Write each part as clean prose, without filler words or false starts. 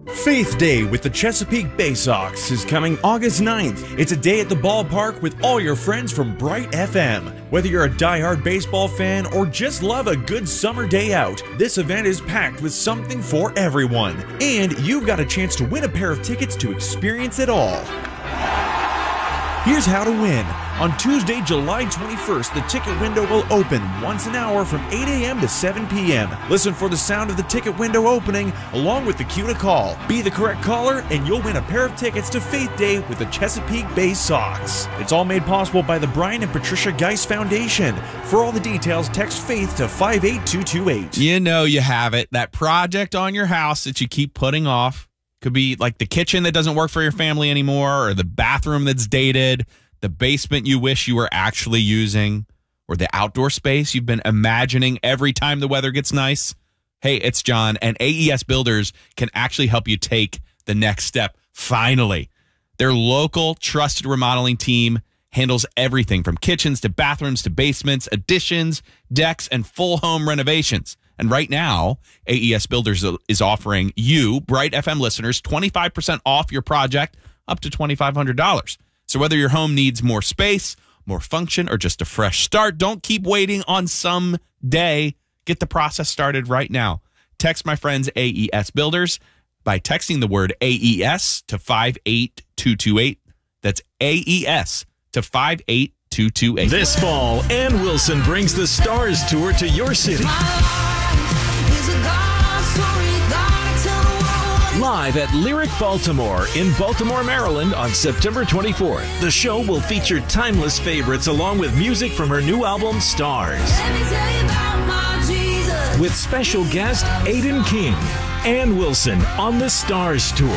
Faith Day with the Chesapeake Bay Sox is coming August 9th. It's a day at the ballpark with all your friends from Bright FM. Whether you're a diehard baseball fan or just love a good summer day out, this event is packed with something for everyone. And you've got a chance to win a pair of tickets to experience it all. Here's how to win. On Tuesday, July 21st, the ticket window will open once an hour from 8 a.m. to 7 p.m. Listen for the sound of the ticket window opening along with the cue to call. Be the correct caller and you'll win a pair of tickets to Faith Day with the Chesapeake Bay Sox. It's all made possible by the Brian and Patricia Geis Foundation. For all the details, text FAITH to 58228. You know you have it. That project on your house that you keep putting off. Could be like the kitchen that doesn't work for your family anymore, or the bathroom that's dated, the basement you wish you were actually using, or the outdoor space you've been imagining every time the weather gets nice. Hey, it's John, and AES Builders can actually help you take the next step, finally. Their local, trusted remodeling team handles everything from kitchens to bathrooms to basements, additions, decks, and full home renovations. And right now, AES Builders is offering you, Bright FM listeners, 25% off your project, up to $2,500. So whether your home needs more space, more function, or just a fresh start, don't keep waiting on some day. Get the process started right now. Text my friends AES Builders by texting the word AES to 58228. That's AES to 58228. This fall, Ann Wilson brings the Stars Tour to your city. Live at Lyric Baltimore in Baltimore, Maryland on September 24th. The show will feature timeless favorites along with music from her new album, Stars. With special guest Aiden King. Ann Wilson on the Stars Tour.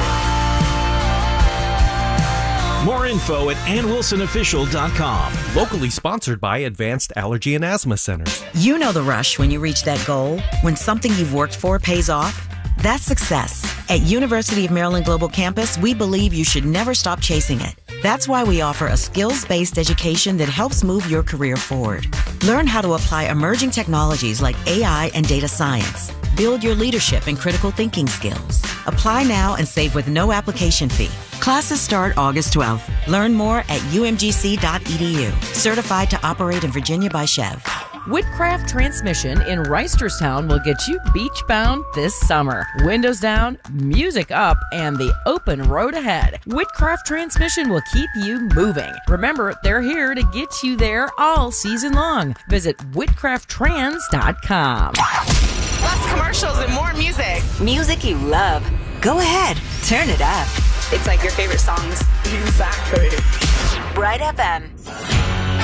More info at AnnWilsonOfficial.com. Locally sponsored by Advanced Allergy and Asthma Centers. You know the rush when you reach that goal, when something you've worked for pays off. That's success. At University of Maryland Global Campus, we believe you should never stop chasing it. That's why we offer a skills-based education that helps move your career forward. Learn how to apply emerging technologies like AI and data science. Build your leadership and critical thinking skills. Apply now and save with no application fee. Classes start August 12th. Learn more at umgc.edu. Certified to operate in Virginia by Chev. Whitcraft Transmission in Reisterstown will get you beach-bound this summer. Windows down, music up, and the open road ahead. Whitcraft Transmission will keep you moving. Remember, they're here to get you there all season long. Visit whitcrafttrans.com. Less commercials and more music. Music you love. Go ahead, turn it up. It's like your favorite songs. Exactly. Bright FM.